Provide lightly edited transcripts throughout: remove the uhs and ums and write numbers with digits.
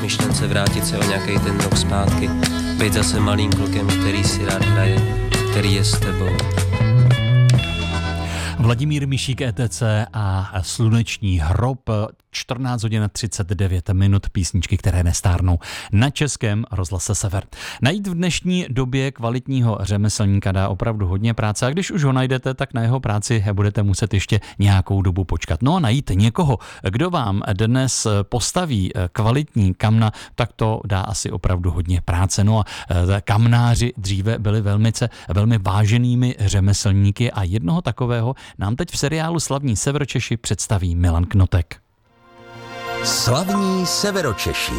myšlence vrátit se o nějaký ten rok zpátky, být zase malým klukem, který si rád hraje, který je s tebou. Vladimír Mišík, ETC a Sluneční hrob, 14 hodin 39 minut, písničky, které nestárnou na Českém rozhlase Sever. Najít v dnešní době kvalitního řemeslníka dá opravdu hodně práce a když už ho najdete, tak na jeho práci budete muset ještě nějakou dobu počkat. No a najít někoho, kdo vám dnes postaví kvalitní kamna, tak to dá asi opravdu hodně práce. No a kamnáři dříve byli velmi váženými řemeslníky a jednoho takového nám teď v seriálu Slavní Severočeši představí Milan Knotek. Slavní Severočeši.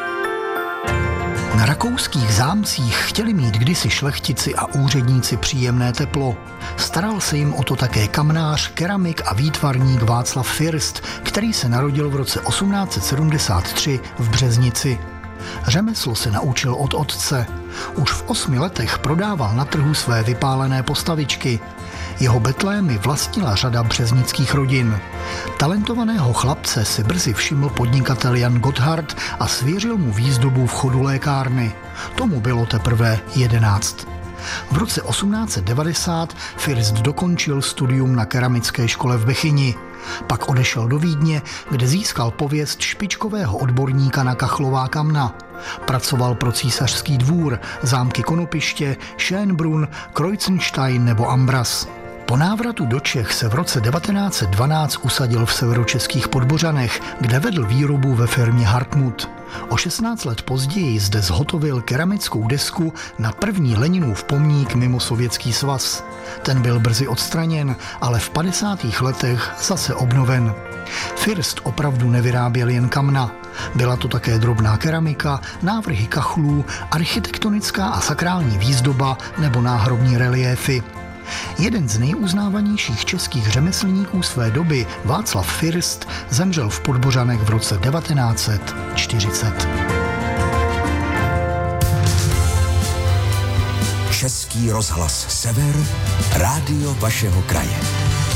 Na rakouských zámcích chtěli mít kdysi šlechtici a úředníci příjemné teplo. Staral se jim o to také kamnář, keramik a výtvarník Václav First, který se narodil v roce 1873 v Březnici. Řemeslo se naučil od otce. Už v 8 letech prodával na trhu své vypálené postavičky. Jeho betlémy vlastnila řada březnických rodin. Talentovaného chlapce si brzy všiml podnikatel Jan Gotthard a svěřil mu výzdobu v chodu lékárny. Tomu bylo teprve 11. V roce 1890 First dokončil studium na keramické škole v Bechyni. Pak odešel do Vídně, kde získal pověst špičkového odborníka na kachlová kamna. Pracoval pro císařský dvůr, zámky Konopiště, Schönbrunn, Kreuzenstein nebo Ambras. Po návratu do Čech se v roce 1912 usadil v severočeských Podbořanech, kde vedl výrobu ve firmě Hartmut. O 16 let později zde zhotovil keramickou desku na první Leninův pomník mimo Sovětský svaz. Ten byl brzy odstraněn, ale v 50. letech zase obnoven. First opravdu nevyráběl jen kamna. Byla to také drobná keramika, návrhy kachlů, architektonická a sakrální výzdoba nebo náhrobní reliéfy. Jeden z nejuznávanějších českých řemeslníků své doby, Václav First, zemřel v Podbořanech v roce 1940. Český rozhlas Sever, rádio vašeho kraje.